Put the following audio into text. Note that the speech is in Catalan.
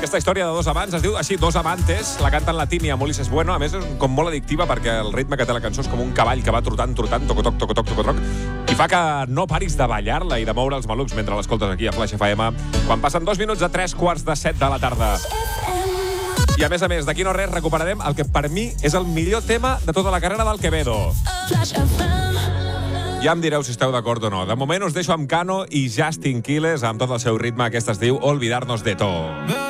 Aquesta història de dos amants es diu així, Dos amantes. La canten la Tini amb Ulises Bueno. A més, és com molt addictiva perquè el ritme que té la cançó és com un cavall que va trotant, tocotoc, tocotoc, tocotoc, i fa que no paris de ballar-la i de moure els malucs mentre l'escoltes aquí a Flash FM, quan passen 2 minuts de 3:45 de la tarda. I a més, d'aquí no res, recuperarem el que per mi és el millor tema de tota la carrera del Quevedo. Ja em direu si esteu d'acord o no. De moment us deixo amb Cano i Justin Quiles amb tot el seu ritme. Aquesta es diu Olvidarnos de todo.